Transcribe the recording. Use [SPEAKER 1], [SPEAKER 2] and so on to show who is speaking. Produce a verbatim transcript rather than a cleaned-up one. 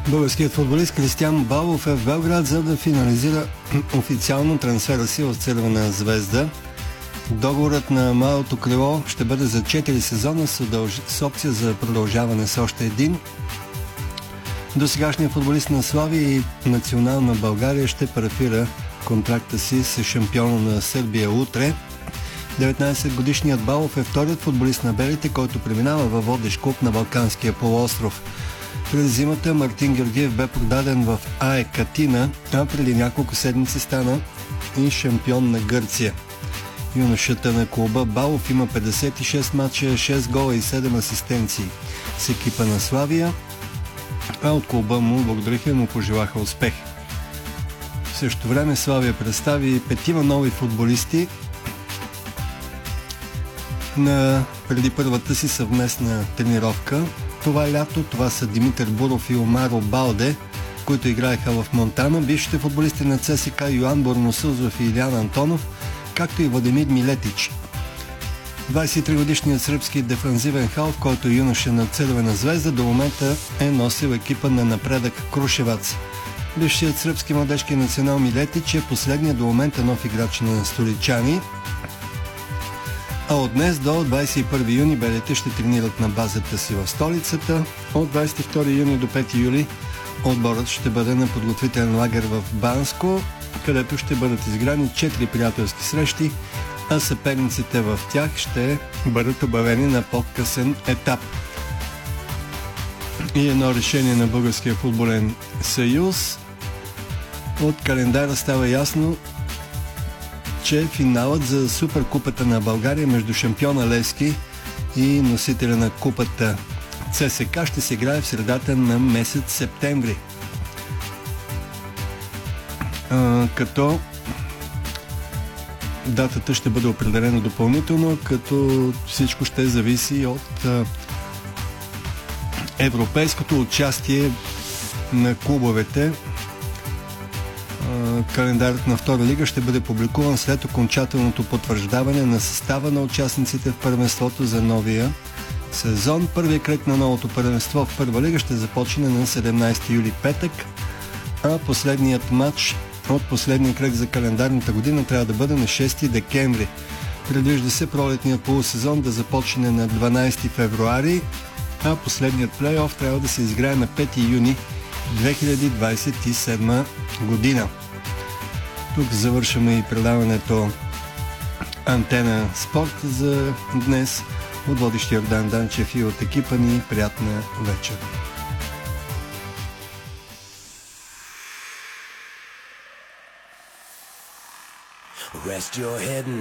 [SPEAKER 1] Българският футболист Кристиан Балов е в Белград, за да финализира официално трансфера си от Цървена звезда. Договорът на малото крило ще бъде за четири сезона с, удълж... с опция за продължаване с още един. Досегашният футболист на Славия и национална България ще парафира контракта си с шампиона на Сърбия утре. деветнайсетгодишният Балов е вторият футболист на белите, който преминава във водещ клуб на Балканския полуостров. През зимата Мартин Георгиев бе продаден в АЕК Атина, а преди няколко седмици стана и шампион на Гърция. Юношата на клуба Балов има петдесет и шест мача, шест гола и седем асистенции с екипа на Славия, а от клуба му благодариха и му пожелаха успех. В същото време Славия представи петима нови футболисти на преди първата си съвместна тренировка. Това лято това са Димитър Буров и Омаро Балде, които играеха в Монтана, бившите футболисти на ЦСКА Йоан Борносълзов и Илян Антонов, както и Владимир Милетич. двайсет и три годишният сръбски дефанзивен халф, който е юноша на Цървена звезда, до момента е носил екипа на Напредък Крушевац. Бившият сръбски младежки национал Милетич е последният до момента нов играч на столичани. А от днес до двайсет и първи юни белите ще тренират на базата си в столицата. От двайсет и втори юни до пети юли отборът ще бъде на подготвителен лагер в Банско, където ще бъдат изграни четири приятелски срещи, а съперниците в тях ще бъдат обявени на по-късен етап. И едно решение на Българския футболен съюз. От календара става ясно, че финалът за Суперкупата на България между шампиона Левски и носителя на купата ЦСКА ще се играе в средата на месец септември. А, като датата ще бъде определена допълнително, като всичко ще зависи от а, европейското участие на клубовете. Календарът на Втора лига ще бъде публикуван след окончателното потвърждаване на състава на участниците в първенството за новия сезон. Първият кръг на новото първенство в Първа лига ще започне на седемнайсети юли, петък, а последният матч от последния кръг за календарната година трябва да бъде на шести декември. Предвижда се пролетният полусезон да започне на дванайсети февруари, а последният плейоф трябва да се изиграе на пети юни две хиляди двайсет и седма година. Тук завършваме и предаването Антена Спорт за днес. От водещия Йордан Данчев и от екипа ни приятна вечер. Rest your head